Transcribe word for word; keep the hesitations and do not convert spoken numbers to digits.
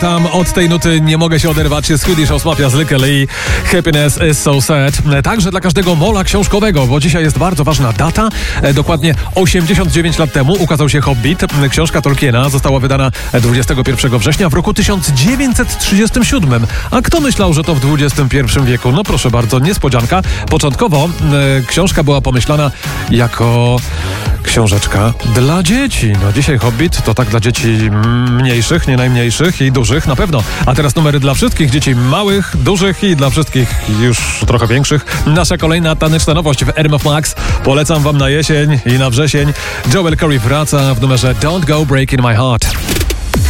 Tam od tej nuty nie mogę się oderwać. Swedish House Mafia z Lykke Li. Happiness is so sad. Także dla każdego mola książkowego, bo dzisiaj jest bardzo ważna data. Dokładnie osiemdziesiąt dziewięć lat temu ukazał się Hobbit. Książka Tolkiena została wydana dwudziestego pierwszego września w roku tysiąc dziewięćset trzydziestym siódmym. A kto myślał, że to w dwudziestym pierwszym wieku? No proszę bardzo, niespodzianka. Początkowo e, książka była pomyślana jako książeczka dla dzieci. No dzisiaj Hobbit to tak dla dzieci mniejszych, nie najmniejszych i dużych na pewno. A teraz numery dla wszystkich dzieci małych, dużych i dla wszystkich już trochę większych. Nasza kolejna taneczna nowość w R M F Max. Polecam wam na jesień i na wrzesień. Joel Corry wraca w numerze Don't Go Breaking My Heart.